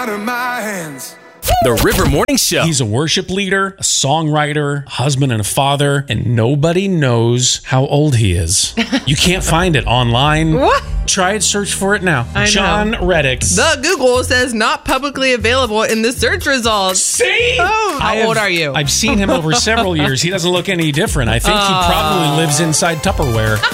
out of my hands. The River Morning Show. He's a worship leader, a songwriter, a husband and a father, and nobody knows how old he is. You can't find it online. What? Try it, search for it now. I know. John Reddick. The Google says not publicly available in the search results. See? Oh, how old are you? I've seen him over several years. He doesn't look any different. I think he probably lives inside Tupperware.